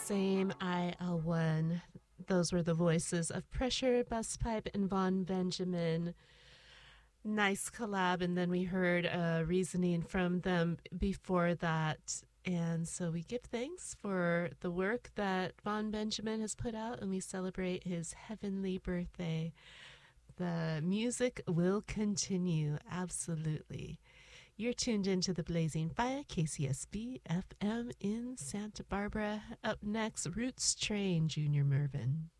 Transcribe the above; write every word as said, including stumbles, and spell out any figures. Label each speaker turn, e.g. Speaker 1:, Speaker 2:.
Speaker 1: Same I L one. Those were the voices of Pressure, Busspipe, and Von Benjamin. Nice collab. And then we heard uh, Reasoning from them before that. And so we give thanks for the work that Von Benjamin has put out, and we celebrate his heavenly birthday. The music will continue, absolutely. You're tuned into the Blazing Fire, K C S B F M in Santa Barbara. Up next, Roots Train, Junior Murvin.